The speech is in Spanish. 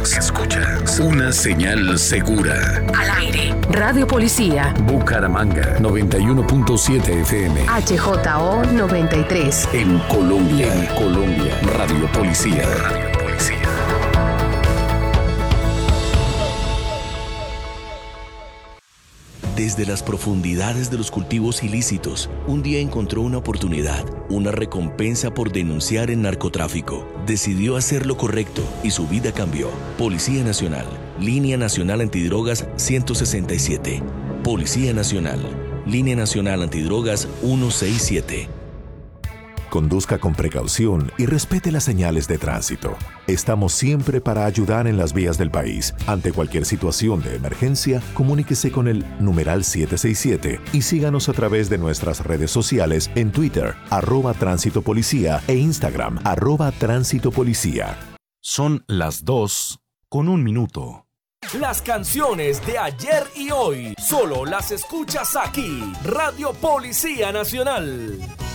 Escuchas una señal segura. Al aire. Radio Policía. Bucaramanga 91.7 FM. HJO 93. En Colombia. Radio Policía. Desde las profundidades de los cultivos ilícitos, un día encontró una oportunidad, una recompensa por denunciar el narcotráfico. Decidió hacer lo correcto y su vida cambió. Policía Nacional, Línea Nacional Antidrogas 167. Policía Nacional, Línea Nacional Antidrogas 167. Conduzca con precaución y respete las señales de tránsito. Estamos siempre para ayudar en las vías del país. Ante cualquier situación de emergencia, comuníquese con el numeral 767 y síganos a través de nuestras redes sociales en Twitter, @tránsitopolicía e Instagram, @tránsitopolicía. Son las 2:01. Las canciones de ayer y hoy, solo las escuchas aquí, Radio Policía Nacional.